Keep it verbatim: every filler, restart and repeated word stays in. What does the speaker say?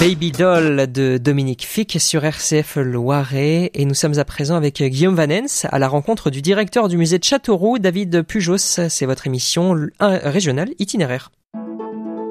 Baby Doll de Dominique Fick sur R C F Loiret. Et nous sommes à présent avec Guillaume Vanens à la rencontre du directeur du musée de Châteauroux, David Pujos. C'est votre émission régionale itinéraire.